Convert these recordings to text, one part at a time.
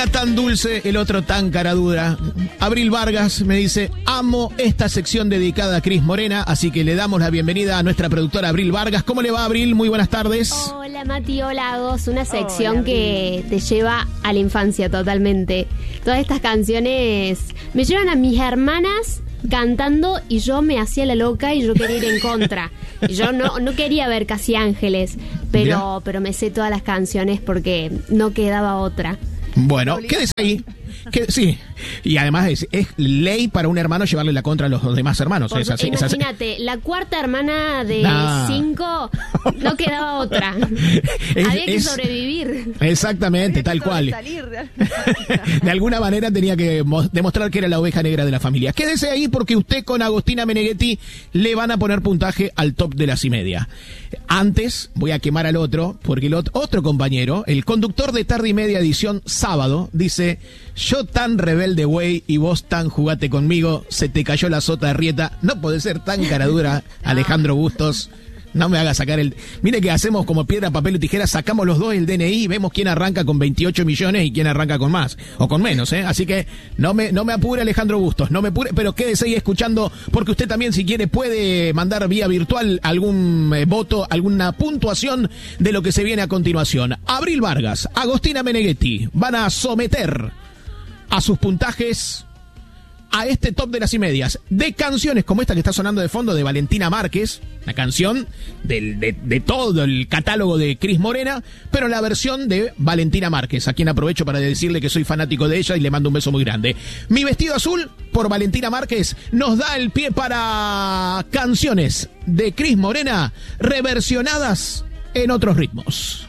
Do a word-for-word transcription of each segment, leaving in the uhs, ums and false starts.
Una tan dulce, el otro tan caradura. Abril Vargas me dice, amo esta sección dedicada a Cris Morena, así que le damos la bienvenida a nuestra productora Abril Vargas. ¿Cómo le va, Abril? Muy buenas tardes. Hola, Mati, hola, Agos. Una sección hola, que te lleva a la infancia totalmente. Todas estas canciones me llevan a mis hermanas cantando y yo me hacía la loca y yo quería ir en contra. Yo no, no quería ver Casi Ángeles, pero, pero me sé todas las canciones porque no quedaba otra. Bueno, quédese ahí. Que, sí, y además es, es ley para un hermano llevarle la contra a los demás hermanos. Porque, es así, imagínate, es así. La cuarta hermana de nah. cinco no quedaba otra. Es, había que es, sobrevivir. Exactamente, tal cual. De alguna manera tenía que demostrar que era la oveja negra de la familia. Quédese ahí porque usted con Agostina Meneghetti le van a poner puntaje al top de las y media. Antes voy a quemar al otro, porque el otro compañero, el conductor de Tarde y Media edición sábado, dice: yo tan rebelde, güey, y vos tan jugate conmigo, se te cayó la sota de Rieta. No podés ser tan caradura, Alejandro Bustos. No me haga sacar el... Mire que hacemos como piedra, papel o tijera, sacamos los dos el D N I y vemos quién arranca con veintiocho millones y quién arranca con más, o con menos, ¿eh? Así que no me, no me apure, Alejandro Bustos, no me apure, pero quédese ahí escuchando, porque usted también, si quiere, puede mandar vía virtual algún eh, voto, alguna puntuación de lo que se viene a continuación. Abril Vargas, Agostina Meneghetti van a someter a sus puntajes a este top de las y medias de canciones como esta que está sonando de fondo de Valentina Márquez, la canción del, de, de todo el catálogo de Cris Morena, pero la versión de Valentina Márquez, a quien aprovecho para decirle que soy fanático de ella y le mando un beso muy grande. Mi vestido azul, por Valentina Márquez, nos da el pie para canciones de Cris Morena reversionadas en otros ritmos.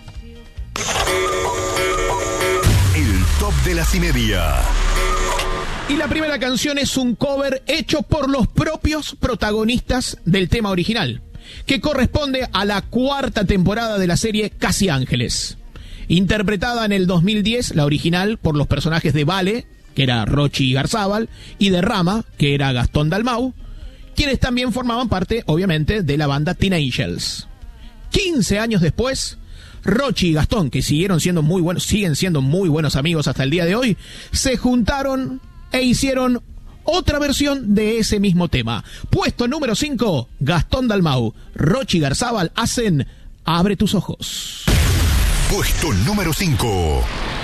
El top de las y media. Y la primera canción es un cover hecho por los propios protagonistas del tema original, que corresponde a la cuarta temporada de la serie Casi Ángeles. Interpretada en el dos mil diez, la original, por los personajes de Vale, que era Rochi Garzábal, y de Rama, que era Gastón Dalmau, quienes también formaban parte, obviamente, de la banda Teen Angels. quince años después, Rochi y Gastón, que siguieron siendo muy buenos, siguen siendo muy buenos amigos hasta el día de hoy, se juntaron e hicieron otra versión de ese mismo tema. Puesto número cinco, Gastón Dalmau, Rochi Garzábal hacen Abre tus ojos. Puesto número cinco.